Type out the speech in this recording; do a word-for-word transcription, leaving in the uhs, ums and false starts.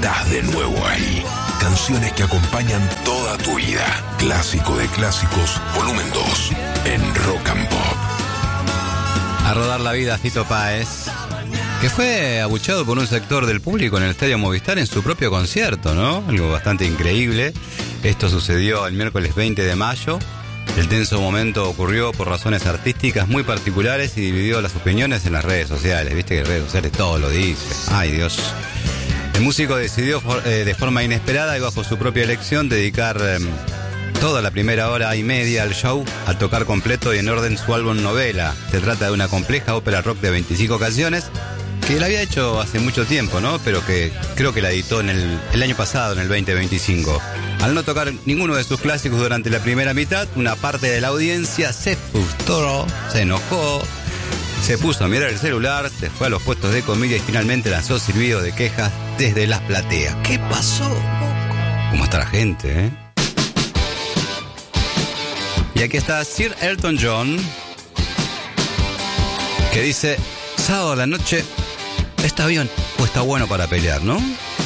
estás de nuevo ahí. Canciones que acompañan toda tu vida. Clásico de clásicos, volumen dos, en Rock and Pop. A rodar la vida, Fito Páez, que fue abucheado por un sector del público en el Estadio Movistar en su propio concierto, ¿no? Algo bastante increíble. Esto sucedió el miércoles veinte de mayo. El tenso momento ocurrió por razones artísticas muy particulares y dividió las opiniones en las redes sociales. Viste que en redes sociales todo lo dice. Ay, Dios. El músico decidió eh, de forma inesperada y bajo su propia elección dedicar eh, toda la primera hora y media al show al tocar completo y en orden su álbum Novela. Se trata de una compleja ópera rock de veinticinco canciones que la había hecho hace mucho tiempo, ¿no? Pero que creo que la editó en el, el año pasado, en el veinte veinticinco. Al no tocar ninguno de sus clásicos durante la primera mitad, una parte de la audiencia se frustró, se enojó, se puso a mirar el celular, se fue a los puestos de comida y finalmente lanzó silbidos de quejas desde las plateas. ¿Qué pasó, loco? ¿Cómo está la gente, eh? Y aquí está Sir Elton John, que dice: sábado a la noche, ¿está bien o está bueno para pelear, no?